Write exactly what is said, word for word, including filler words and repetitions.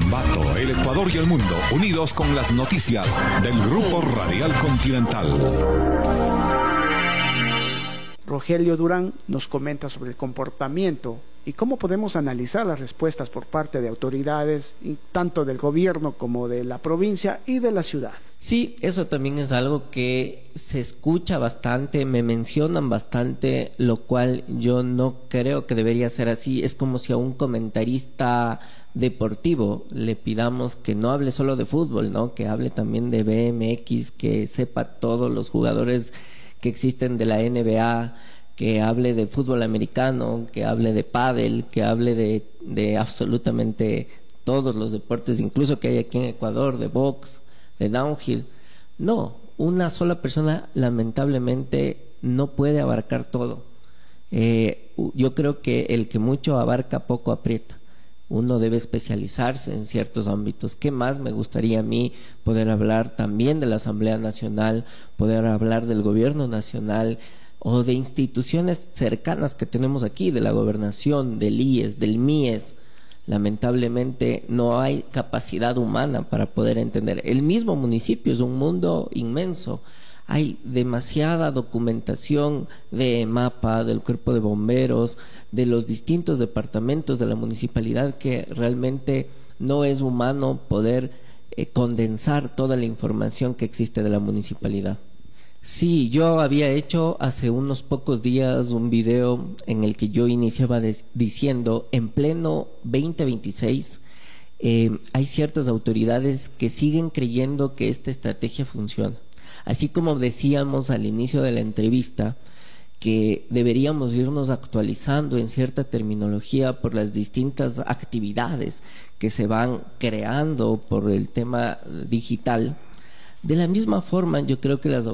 Ambato, el Ecuador y el mundo, unidos con las noticias del Grupo Radial Continental. Rogelio Durán nos comenta sobre el comportamiento y cómo podemos analizar las respuestas por parte de autoridades, tanto del gobierno como de la provincia y de la ciudad. Sí, eso también es algo que se escucha bastante, me mencionan bastante, lo cual yo no creo que debería ser así. Es como si a un comentarista deportivo le pidamos que no hable solo de fútbol, ¿no? Que hable también de B M X, que sepa todos los jugadores que existen de la N B A, que hable de fútbol americano, que hable de pádel, que hable de, de absolutamente todos los deportes, incluso que hay aquí en Ecuador, de box, de downhill. No, una sola persona lamentablemente no puede abarcar todo. Eh, yo creo que el que mucho abarca, poco aprieta. Uno debe especializarse en ciertos ámbitos. ¿Qué más me gustaría a mí poder hablar también de la Asamblea Nacional, poder hablar del Gobierno Nacional o de instituciones cercanas que tenemos aquí, de la Gobernación, del I E S, del M I E S? Lamentablemente no hay capacidad humana para poder entender. El mismo municipio es un mundo inmenso. Hay demasiada documentación de mapa, del cuerpo de bomberos, de los distintos departamentos de la municipalidad, que realmente no es humano poder eh, condensar toda la información que existe de la municipalidad. Sí, yo había hecho hace unos pocos días un video en el que yo iniciaba diciendo, en pleno veinte veintiséis, eh, hay ciertas autoridades que siguen creyendo que esta estrategia funciona. Así como decíamos al inicio de la entrevista, que deberíamos irnos actualizando en cierta terminología por las distintas actividades que se van creando por el tema digital. De la misma forma, yo creo que las